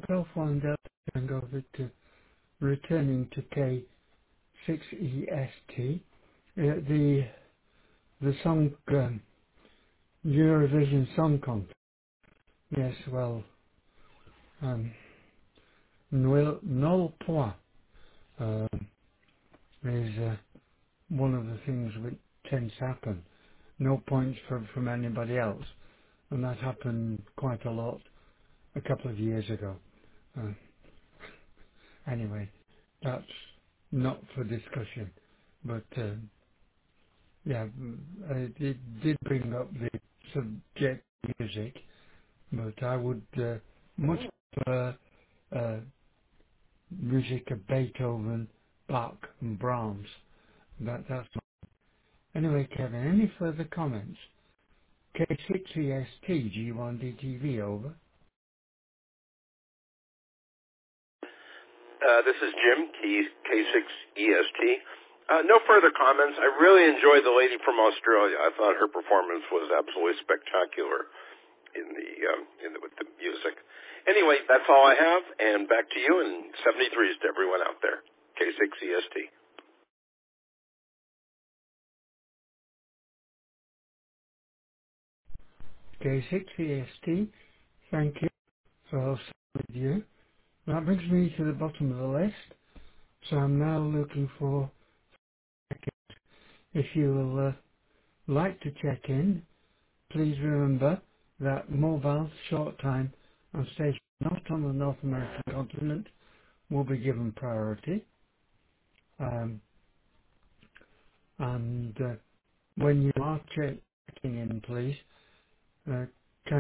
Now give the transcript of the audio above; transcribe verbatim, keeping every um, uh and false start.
Golf one Delta Tango Victor returning to K six E S T. Uh, the the song um, Eurovision Song Contest. Yes, well, um, nul, null point uh, is uh, one of the things which tends to happen. No points from from anybody else, and that happened quite a lot a couple of years ago. Uh, anyway, that's not for discussion, but. Uh, Yeah, mm, I did, did bring up the subject music, but I would uh, much prefer uh, music of Beethoven, Bach, and Brahms. That, that's anyway, Kevin. Any further comments? K six E S T G one D T V over. Uh, this is Jim, K six E S T. Uh, no further comments. I really enjoyed the lady from Australia. I thought her performance was absolutely spectacular in the, um, in the with the music. Anyway, that's all I have, and back to you, and seventy-threes to everyone out there. K six E S T. K six E S T, thank you for hosting with you. That brings me to the bottom of the list, so I'm now looking for, if you will uh, like to check in, please remember that mobile, short time and station not on the North American continent will be given priority. Um, and uh, when you are checking in, please uh,